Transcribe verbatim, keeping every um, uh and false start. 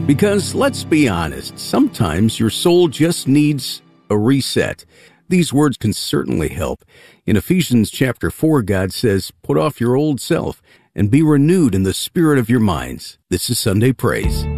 Because let's be honest, sometimes your soul just needs a reset. These words can certainly help. In Ephesians chapter four, God says, "Put off your old self and be renewed in the spirit of your minds." This is Sunday Praise.